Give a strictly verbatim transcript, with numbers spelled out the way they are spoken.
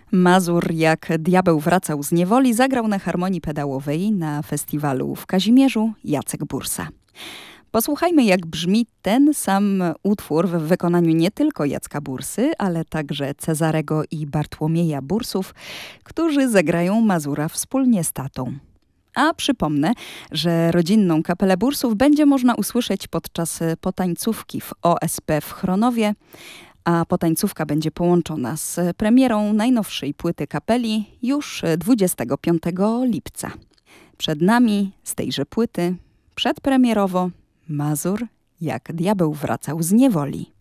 Mazur jak diabeł wracał z niewoli zagrał na harmonii pedałowej na festiwalu w Kazimierzu Jacek Bursa. Posłuchajmy, jak brzmi ten sam utwór w wykonaniu nie tylko Jacka Bursy, ale także Cezarego i Bartłomieja Bursów, którzy zagrają Mazura wspólnie z tatą. A przypomnę, że rodzinną kapelę Bursów będzie można usłyszeć podczas potańcówki w O S P w Chronowie, a potańcówka będzie połączona z premierą najnowszej płyty kapeli już dwudziestego piątego lipca. Przed nami z tejże płyty przedpremierowo Mazur jak diabeł wracał z niewoli.